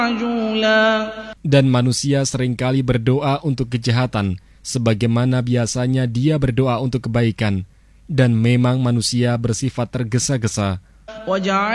Dan manusia seringkali berdoa untuk kejahatan, sebagaimana biasanya dia berdoa untuk kebaikan. Dan memang manusia bersifat tergesa-gesa.